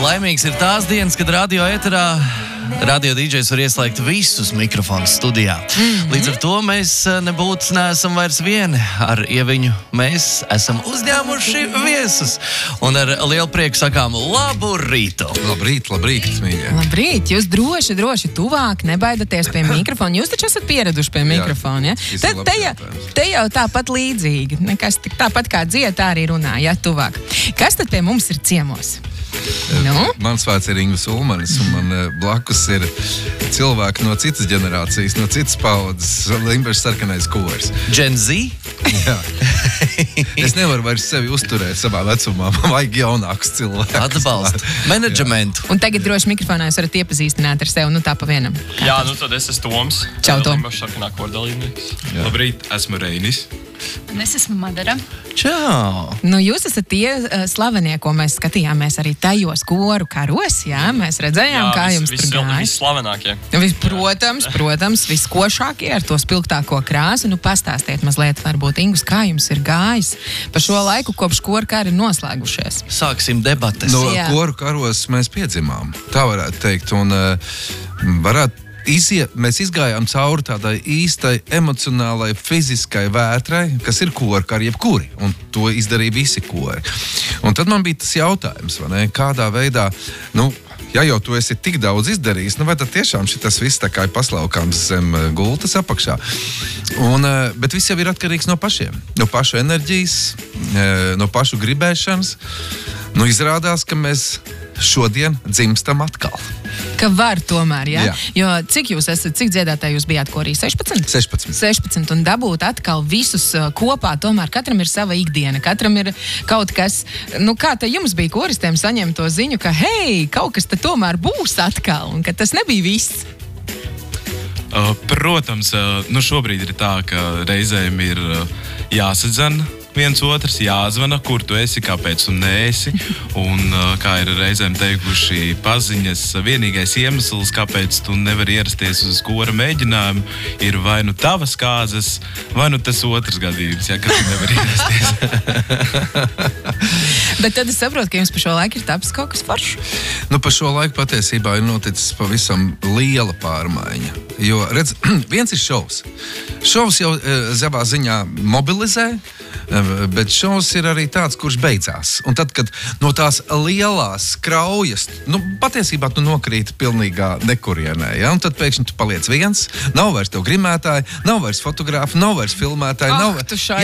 Laimīgs ir tās dienas, kad radio ēterā radio DJs var ieslēgt visus mikrofonus studijā. Līdz ar to mēs neesam vairs vieni ar Ieviņu. Mēs esam uzņēmuši viesus. Un ar lielu prieku sakām labu rītu. Labrīt, mīļie. Labrīt, jūs droši tuvāk, nebaidaties pie mikrofona. Jūs taču esat pieraduši pie mikrofona, ja? Te jau tāpat līdzīgi. Nekas tāpat kā dzied, tā arī runā, ja, tuvāk. Kas tad pie mums ir ciemos? Mans vārds ir Ingvis Ulmanis, un man blakus ir cilvēki no citas ģenerācijas, no citas paudzes, Limbažas sarkanais kors. Gen Z? Jā. Es nevaru vairs sevi uzturēt savā vecumā, man vajag jaunākus cilvēkus. Atbalstu. Menedžmentu. Un tagad droši mikrofonā jūs varat iepazīstināt ar sevi, tā pa vienam. Jā, tad es esmu Toms. Čau, Tom. Limbažas sarkanā kora dalībnieks. Labrīt, esmu Reinis. Un es esmu Madara. Čau! Jūs esat tie slavenie, ko mēs skatījāmies arī tajos koru karos, jā? Mēs redzējām, kā jums tur gāja. Visslavenākie. Protams, viskošākie ar to spilgtāko krāsu. Pastāstiet mazliet, varbūt, Ingus, kā jums ir gājis pa šo laiku, kopš koru kari ir noslēgušies? Sāksim debates. No koru karos mēs piedzimām, tā varētu teikt, un mēs izgājām cauri tādai īstai emocionālai, fiziskai vētrai, kas ir kori, kā jebkuri, un to izdarīja visi kori. Un tad man bija tas jautājums, vai ne, kādā veidā, ja jau tu esi tik daudz izdarījis, vai tad tiešām šitas viss tā kā ir paslaukāms zem gultas apakšā. Bet viss jau ir atkarīgs no pašiem, no pašu enerģijas, no pašu gribēšanas. Izrādās, ka mēs šodien dzimstam atkal. Ka var tomēr, ja? Jā. Jo cik dziedātāji jūs bijāt korī? 16? 16. Un dabūt atkal visus kopā, tomēr katram ir sava ikdiena, katram ir kaut kas, kā te jums bija koristiem saņemt to ziņu, ka hei, kaut kas te tomēr būs atkal, un ka tas nebija viss? Protams, šobrīd ir tā, ka reizēm ir jāsadzana viens otrs, jāzvana, kur tu esi, kāpēc tu neesi. Un, kā ir reizēm teikuši paziņas, vienīgais iemesls, kāpēc tu nevari ierasties uz kora mēģinājumu, ir vai nu tavas kāzas, vai nu tas otrs gadījums, ka tu nevari ierasties. Bet tad es saprotu, ka jums pa šo laiku ir tapis kaut kas foršs. Pa šo laiku patiesībā ir noticis pavisam liela pārmaiņa. Jo, redz, viens ir šovs. Šovs jau savā ziņā mobilizē, bet šovs ir arī tāds, kurš beidzās. Un tad, kad no tās lielās kraujas, patiesībā tu nokrīti pilnīgā nekurienē, ja? Un tad pēkšņi tu paliec viens, nav vairs tev grimētāji, nav vairs fotogrāfi, nav vairs filmētāji.